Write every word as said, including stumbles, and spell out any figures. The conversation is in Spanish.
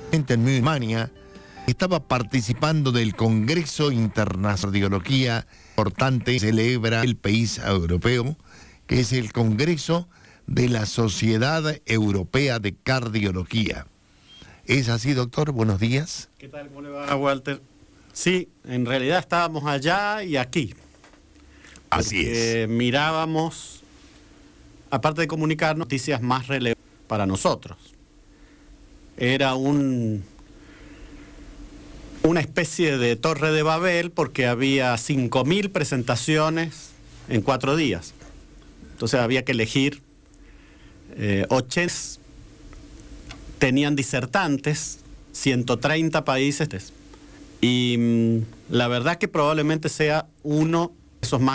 en Birmania, estaba participando del Congreso Internacional de Cardiología importante que celebra el país europeo, que es el Congreso de la Sociedad Europea de Cardiología. ¿Es así, doctor? Buenos días. ¿Qué tal? ¿Cómo le va, Walter? Sí, en realidad estábamos allá y aquí. Así es. Mirábamos, aparte de comunicar noticias más relevantes para nosotros. Era un, una especie de torre de Babel porque había cinco mil presentaciones en cuatro días. Entonces había que elegir eh, ochenta, tenían disertantes, ciento treinta países. Y mmm, la verdad que probablemente sea uno de esos más